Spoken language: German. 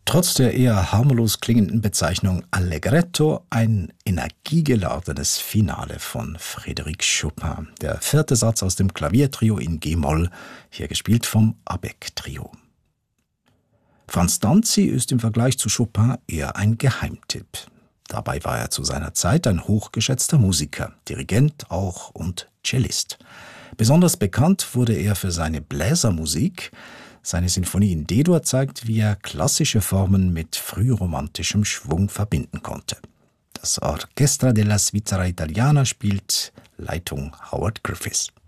Trotz der eher harmlos klingenden Bezeichnung Allegretto ein energiegeladenes Finale von Frédéric Chopin. Der vierte Satz aus dem Klaviertrio in G-Moll, hier gespielt vom Abegg-Trio. Franz Danzi ist im Vergleich zu Chopin eher ein Geheimtipp. Dabei war er zu seiner Zeit ein hochgeschätzter Musiker, Dirigent auch und Cellist. Besonders bekannt wurde er für seine Bläsermusik. Seine Sinfonie in D-Dur zeigt, wie er klassische Formen mit frühromantischem Schwung verbinden konnte. Das Orchestra della Svizzera Italiana spielt Leitung Howard Griffiths.